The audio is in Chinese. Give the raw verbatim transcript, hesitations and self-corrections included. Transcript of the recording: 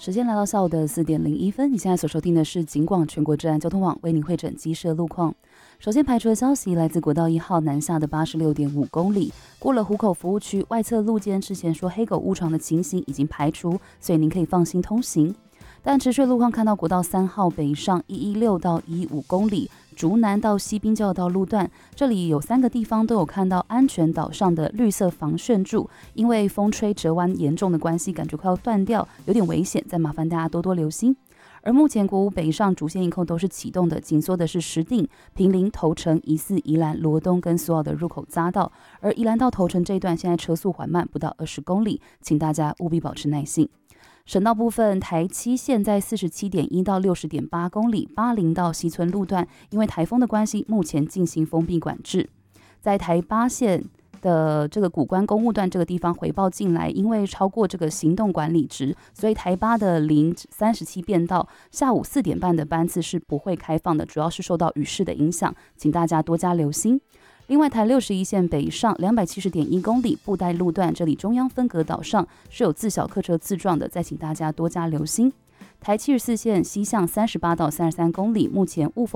时间来到下午的四点零一分，你现在所收听的是警广全国治安交通网为您汇整机设路况。首先排除的消息来自国道一号南下的八十六点五公里，过了湖口服务区外侧路肩之前说黑狗误闯的情形已经排除，所以您可以放心通行。但持续路况看到国道三号北上一一六到一五公里，竹南到西滨交流道路段，这里有三个地方都有看到安全岛上的绿色防眩柱，因为风吹折弯严重的关系，感觉快要断掉，有点危险，再麻烦大家多多留心。而目前国五北上主线一控都是启动的，紧缩的是石碇、坪林、头城、宜四、宜兰、罗东跟所有的入口匝道，而宜兰到头城这一段现在车速缓慢，不到二十公里，请大家务必保持耐性。省道部分，台七线在四十七点一到六十点八公里，八零到西村路段，因为台风的关系，目前进行封闭管制。在台八线的这个古关公务段这个地方回报进来，因为超过这个行动管理值，所以台八的零三十七变道下午四点半的班次是不会开放的，主要是受到雨势的影响，请大家多加留心。另外，台六十一线北上两百七十点一公里布袋路段，这里中央分隔岛上是有自小客车自撞的，再请大家多加留心。台七十四线西向三十八到三十三公里，目前雾峰